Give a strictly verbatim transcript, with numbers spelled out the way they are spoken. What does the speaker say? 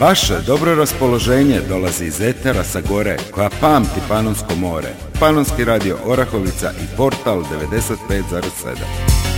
Vaše dobro raspoloženje dolazi iz etera sa gore koja pamti Panonsko more. Panonski radio Orahovica i Portal devedeset pet zarez sedam.